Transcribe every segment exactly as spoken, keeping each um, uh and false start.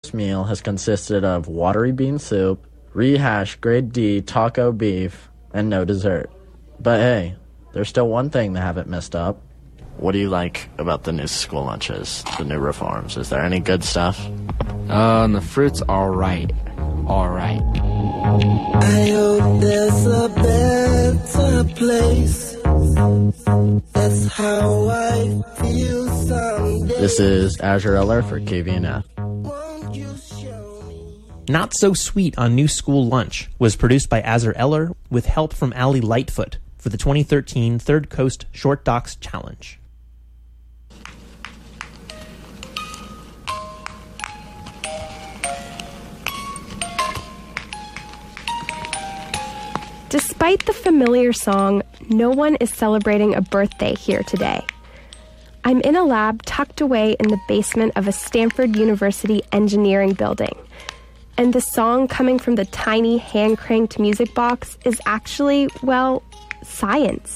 night's meal has consisted of watery bean soup, rehashed grade D taco beef, and no dessert. But hey, there's still one thing they haven't messed up. What do you like about the new school lunches, the new reforms? Is there any good stuff? Uh, the fruit's alright. Alright. I hope there's a better place. That's how I feel someday. This is Azure Eller for K V N F. Not So Sweet on New School Lunch was produced by Azar Eller with help from Ali Lightfoot for the twenty thirteen Third Coast Short Docs Challenge. Despite the familiar song, no one is celebrating a birthday here today. I'm in a lab tucked away in the basement of a Stanford University engineering building. And the song coming from the tiny hand-cranked music box is actually, well, science.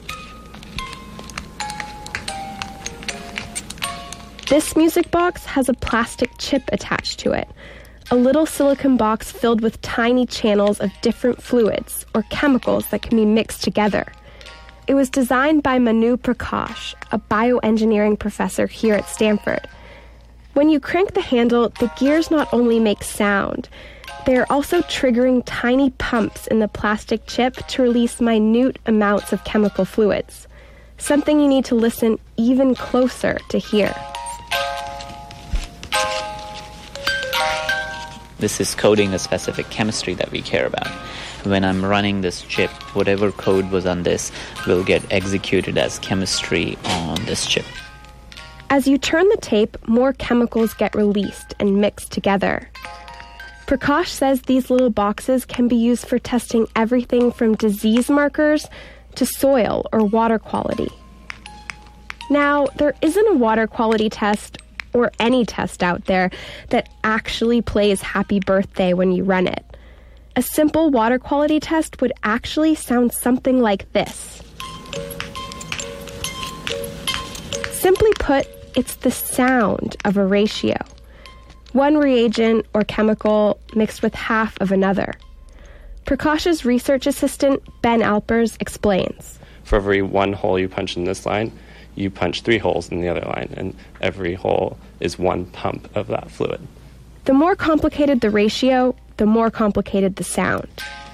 This music box has a plastic chip attached to it, a little silicon box filled with tiny channels of different fluids or chemicals that can be mixed together. It was designed by Manu Prakash, a bioengineering professor here at Stanford. When you crank the handle, the gears not only make sound, they are also triggering tiny pumps in the plastic chip to release minute amounts of chemical fluids, something you need to listen even closer to hear. This is coding a specific chemistry that we care about. When I'm running this chip, whatever code was on this will get executed as chemistry on this chip. As you turn the tape, more chemicals get released and mixed together. Prakash says these little boxes can be used for testing everything from disease markers to soil or water quality. Now, there isn't a water quality test or any test out there that actually plays Happy Birthday when you run it. A simple water quality test would actually sound something like this. Simply put, it's the sound of a ratio. One reagent or chemical mixed with half of another. Prakash's research assistant, Ben Alpers, explains. For every one hole you punch in this line, you punch three holes in the other line, and every hole is one pump of that fluid. The more complicated the ratio, the more complicated the sound.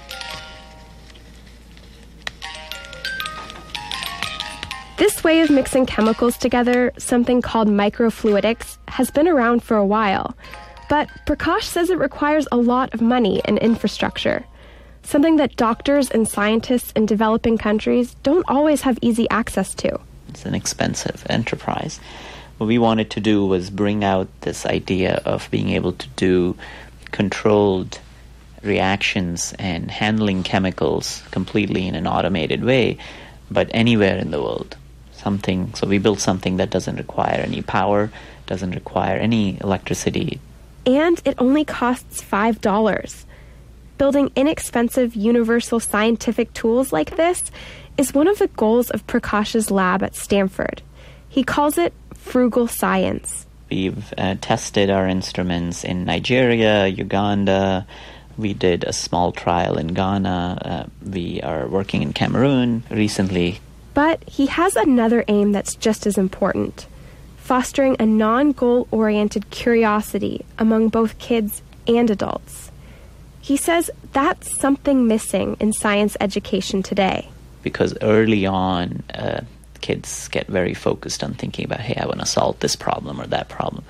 This way of mixing chemicals together, something called microfluidics, has been around for a while. But Prakash says it requires a lot of money and infrastructure, something that doctors and scientists in developing countries don't always have easy access to. It's an expensive enterprise. What we wanted to do was bring out this idea of being able to do controlled reactions and handling chemicals completely in an automated way, but anywhere in the world. Something. So we built something that doesn't require any power, doesn't require any electricity. And it only costs five dollars. Building inexpensive universal scientific tools like this is one of the goals of Prakash's lab at Stanford. He calls it frugal science. We've uh, tested our instruments in Nigeria, Uganda. We did a small trial in Ghana. Uh, we are working in Cameroon recently. But he has another aim that's just as important: fostering a non-goal-oriented curiosity among both kids and adults. He says that's something missing in science education today. Because early on, uh, kids get very focused on thinking about, hey, I want to solve this problem or that problem.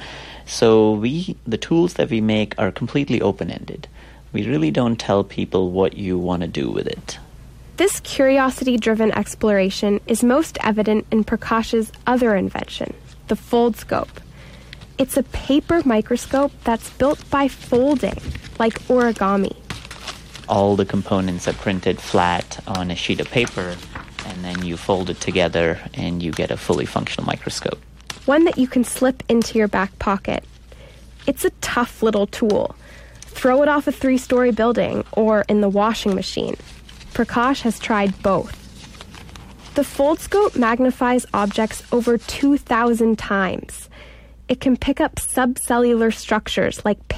So we, the tools that we make are completely open-ended. We really don't tell people what you want to do with it. This curiosity-driven exploration is most evident in Prakash's other invention, the Foldscope. It's a paper microscope that's built by folding, like origami. All the components are printed flat on a sheet of paper, and then you fold it together and you get a fully functional microscope. One that you can slip into your back pocket. It's a tough little tool. Throw it off a three-story building or in the washing machine. Prakash has tried both. The Foldscope magnifies objects over two thousand times. It can pick up subcellular structures like